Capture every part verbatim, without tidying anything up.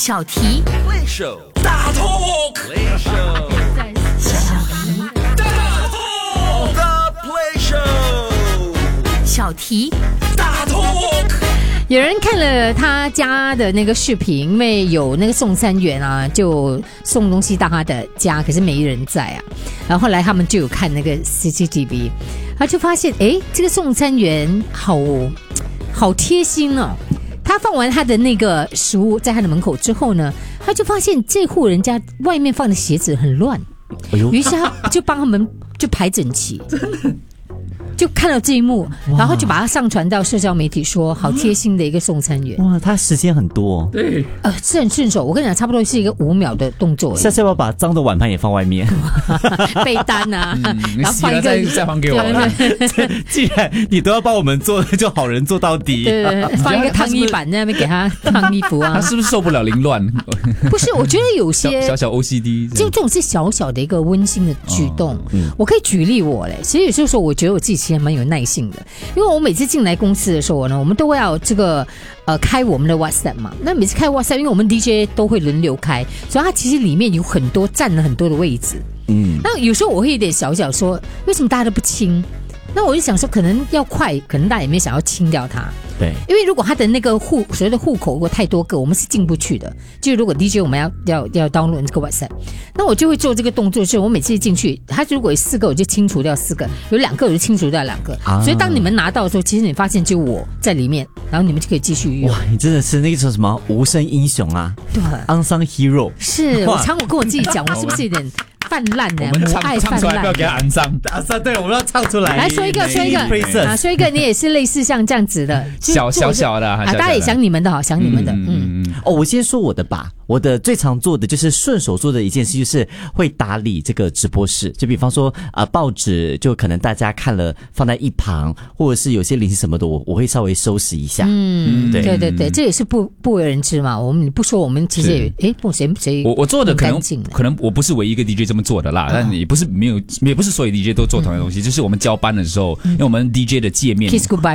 小题 Play Show 大 Talk Play Show 小题大 Talk The Play Show 小题大 Talk。 有人看了他家的那个视频，因为有那个送餐员啊，就送东西到他的家，可是没人在啊。然后后来他们就有看那个 C C T V， 他就发现，哎，这个送餐员好好贴心哦。他放完他的那个食物在他的门口之后呢，他就发现这户人家外面放的鞋子很乱， 哎呦， 于是他就帮他们就排整齐。就看到这一幕，然后就把它上传到社交媒体，说好贴心的一个送餐员。 哇，他时间很多， 对， 呃，是很顺手。我跟你讲，差不多是一个五秒的动作而已。 下次要不要把脏的碗盘也放外面？ 被单啊， 嗯、 然后放一个再再还给我。 既然你都要帮我们做，就好人做到底。 对对对，放一个烫衣板在那边给他烫衣服啊。 他是不是受不了凌乱？ 不是，我觉得有些小小小 O C D， 就这种是小小的一个温馨的举动。 哦嗯、 我可以举例我嘞，其实有时候说，我觉得我自己其实蛮有耐性的。因为我每次进来公司的时候呢，我们都会要这个呃开我们的 WhatsApp 嘛。那每次开 WhatsApp， 因为我们 D J 都会轮流开，所以它其实里面有很多占了很多的位置。嗯，那有时候我会有点小小说，为什么大家都不清？那我就想说，可能要快，可能大家也没有想要清掉它。 对， 因为如果他的那个户所谓的户口如果太多个，我们是进不去的。就如果 D J 我们要要要 download 这个 WhatsApp， 那我就会做这个动作，就是我每次进去，他如果有四个，我就清除掉四个；有两个，我就清除掉两个。啊、所以当你们拿到的时候，其实你发现就我在里面，然后你们就可以继续用。 哇，你真的是那个什么无声英雄啊！ 对 ，unsung hero。 是我常我跟我自己讲，我是不是有点泛滥呢？ 我们唱爱泛滥， 唱出来不要给他安上。 安上，对，我们要唱出来。 来说一个，说一个啊，说一个，你也是类似像这样子的， 小小小的啊，大家也想你们的哈，想你们的，嗯嗯。哦，我先说我的吧。我的最常做的就是顺手做的一件事，就是会打理这个直播室。就比方说，呃，报纸就可能大家看了放在一旁，或者是有些零食什么的，我我会稍微收拾一下。 嗯，对对对对，这也是不不为人知嘛。我们不说，我们其实也诶，不谁谁我我做的可能可能我不是唯一一个 D J 这么做的啦，但也不是没有，也不是所有 D J 都做同样的东西。就是我们交班的时候，因为我们 D J 的界面 kiss goodbye。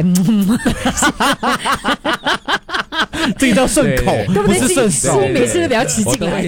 这个叫顺口，不是顺手。 每次都比较起劲来。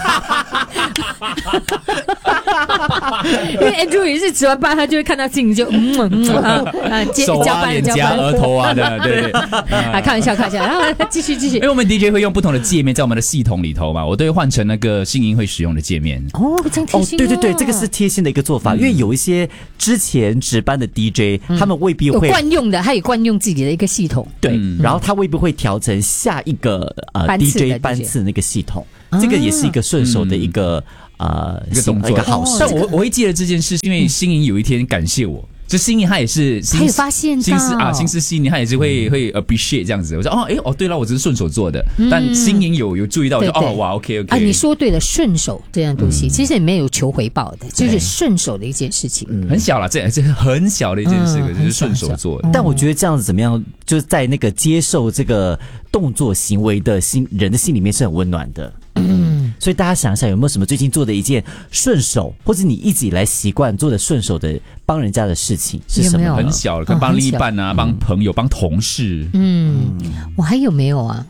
因为 Andrew 也是吃完饭，他就会看到镜子就嗯嗯啊， 手啊、脸颊、额头啊的，对对。 啊，开玩笑，开玩笑，然后继续继续。 因为我们 D J 会用不同的界面在我们的系统里头嘛，我都会换成那个新音会使用的界面。 哦，真贴心。 哦，对对对，这个是贴心的一个做法，因为有一些之前值班的 D J， 他们未必会有惯用的，他也惯用自己的一个系统。 对，然后他未必会调成下一个呃 D J 班次的那个系统。这个也是一个顺手的一个、嗯、呃一个动作， 一个好事。 但我我会记得这件事，因为新颖有一天感谢我。就新颖他也是， 他也发现到心思啊，心思细腻，他也是会会 appreciate 这样子。我说哦，哎哦，对了，我只是顺手做的，嗯、但新颖有有注意到，我说哦哇 ，OK OK 啊，你说对了，顺手这样东西，嗯、其实也没有求回报的，就是顺手的一件事情， 嗯、很小了，这这很小的一件事，嗯、就是顺手做的。 但我觉得这样子怎么样，就是在那个接受这个动作行为的心人的心里面是很温暖的。嗯，所以大家想想有没有什么最近做的一件顺手，或者你一直以来习惯做的顺手的帮人家的事情是什么？ 有没有很小的，可能帮另一半啊，帮朋友，帮同事。 嗯，我还有没有啊？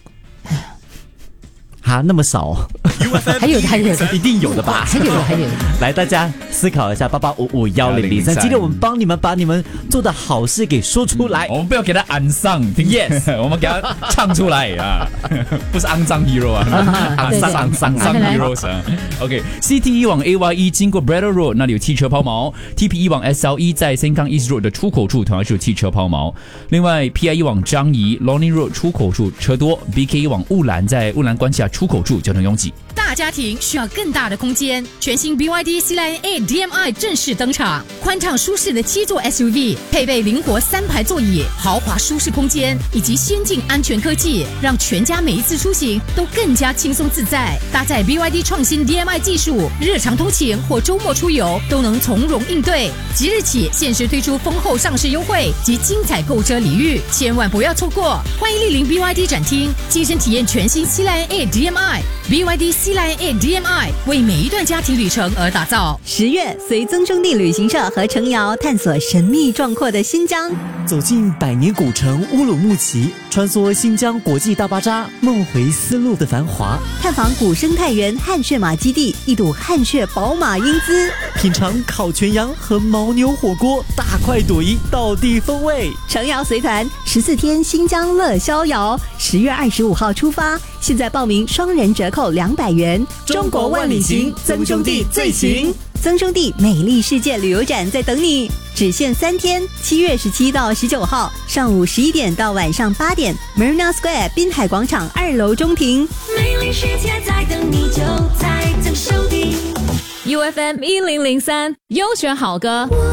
哈，那么少？ 还有的，还有的， 一定有的吧？ 还有的，还有的。 来，大家思考一下，八八五五幺零零三。今天我们帮你们把你们做的好事给说出来。 嗯、我们不要给他安上 ，yes， 我们给他唱出来啊，不是肮脏 hero 啊，肮脏肮脏肮脏 heroes 啊。OK，C T 一往 A Y E 经过 Braddell Road 那里有汽车抛锚 ，T P 一往 S L E 在 Sengkang East Road 的出口处同样是有汽车抛锚。另外 P I 一往张仪 Lornie Road 出口处车多 ，B K 一往雾兰在雾兰关卡出口处交通拥挤。 大家庭需要更大的空间，全新 B Y D C-Line A D M I 正式登场，宽敞舒适的七座 S U V， 配备灵活三排座椅，豪华舒适空间以及先进安全科技，让全家每一次出行都更加轻松自在。搭载 B Y D 创新 D M I 技术，日常通勤或周末出游都能从容应对。即日起限时推出丰厚上市优惠及精彩购车礼遇，千万不要错过！欢迎莅临 B Y D 展厅，亲身体验全新 C-Line A D M I。B Y D C-Line Line A D M I 为每一段家庭旅程而打造。 十月，随曾兄弟旅行社和程瑶探索神秘壮阔的新疆， 走进百年古城乌鲁木齐，穿梭新疆国际大巴扎，梦回丝路的繁华， 探访古生态园汗血马基地，一睹汗血宝马英姿， 品尝烤全羊和牦牛火锅，大快朵颐，道地风味。 程瑶随团十四天新疆乐逍遥，十月二十五号出发，现在报名双人折扣两百元。 中国万里行，曾兄弟最行。 曾兄弟美丽世界旅游展在等你，只限三天，七月十七到十九号，上午十一点到晚上八点 ，Marina Square 滨海广场二楼中庭。 美丽世界在等你，就在曾兄弟。 U F M 一零零三优选好歌。